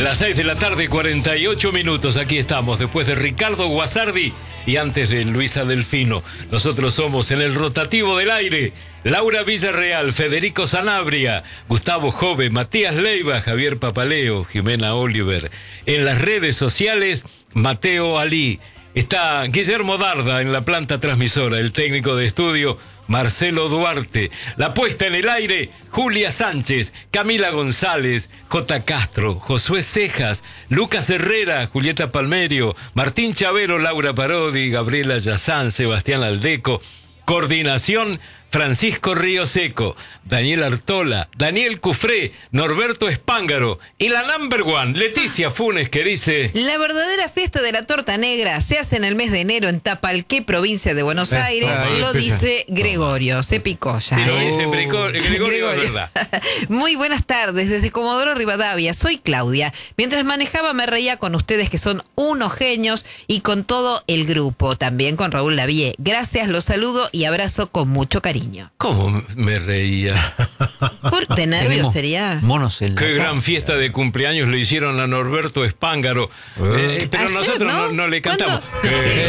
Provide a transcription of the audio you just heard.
Las 6 de la tarde, 48 minutos. Aquí estamos, después de Ricardo Guasardi y antes de Luisa Delfino. Nosotros somos en el rotativo del aire. Laura Villarreal, Federico Sanabria, Gustavo Jove, Matías Leiva, Javier Papaleo, Jimena Oliver. En las redes sociales, Mateo Ali. Está Guillermo Darda en la planta transmisora, el técnico de estudio, Marcelo Duarte. La puesta en el aire, Julia Sánchez, Camila González, J. Castro, Josué Cejas, Lucas Herrera, Julieta Palmerio, Martín Chavero, Laura Parodi, Gabriela Yazán, Sebastián Aldeco. Coordinación, Francisco Río Seco, Daniel Artola, Daniel Cufré, Norberto Espángaro y la number one, Leticia Funes, que dice: la verdadera fiesta de la torta negra se hace en el mes de enero en Tapalqué, provincia de Buenos Aires. Lo dice Gregorio, se picó ya. Si lo dice Gregorio, es verdad. Muy buenas tardes, desde Comodoro Rivadavia, soy Claudia. Mientras manejaba me reía con ustedes, que son unos genios, y con todo el grupo, también con Raúl Lavie. Gracias, los saludo y abrazo con mucho cariño. ¿Cómo me reía? ¿De nervios sería? Monos en la Qué gran fiesta de cumpleaños le hicieron a Norberto Espángaro. Pero Ayer, nosotros no le cantamos. ¿Cuándo? ¡Qué